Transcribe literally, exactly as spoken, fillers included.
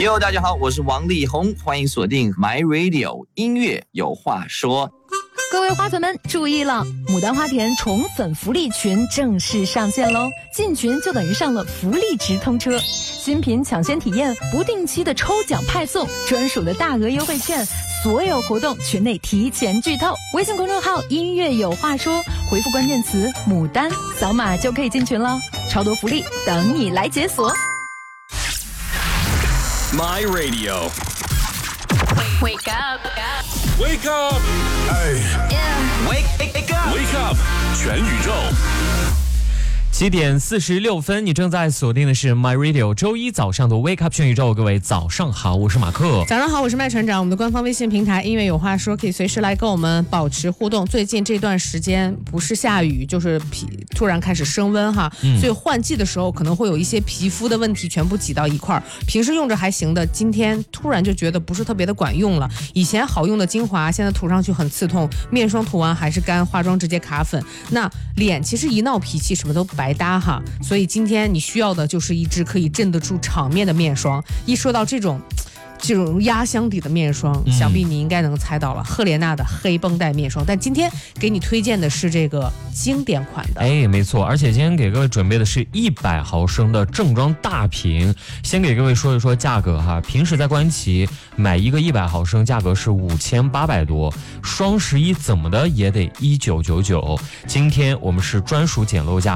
哟，大家好，我是王力宏，欢迎锁定 My Radio 音乐有话说。 各位花粉们注意了，牡丹花田宠粉福利群正式上线喽！进群就等于上了福利直通车，新品抢先体验，不定期的抽奖派送，专属的大额优惠券，所有活动群内提前剧透。微信公众号音乐有话说，回复关键词牡丹，扫码就可以进群了，超多福利等你来解锁。 My Radio. Wake up. Wake up. Hey. Yeah. Wake up. Wake up. 全宇宙。 七点四十六分，你正在锁定的是 My Radio 周一早上的 Wake Up 全宇宙，各位早上好，我是马克。 早上好，我是麦船长。我们的官方微信平台音乐有话说，可以随时来跟我们保持互动。最近这段时间不是下雨就是皮突然开始升温哈、嗯，所以换季的时候可能会有一些皮肤的问题全部挤到一块儿，平时用着还行的，今天突然就觉得不是特别的管用了。以前好用的精华现在涂上去很刺痛，面霜涂完还是干，化妆直接卡粉。那脸其实一闹脾气什么都白搭哈，所以今天你需要的就是一支可以镇得住场面的面霜。一说到这种这种压箱底的面霜、嗯、想必你应该能猜到了，赫莲娜的黑绷带面霜。但今天给你推荐的是这个经典款的， 哎，没错，而且今天给各位准备的是一百毫升的正装大瓶。先给各位说一说价格哈，平时在官旗买一个一百毫升价格是五千八百多，双十一怎么的也得一九九九，今天我们是专属捡漏价。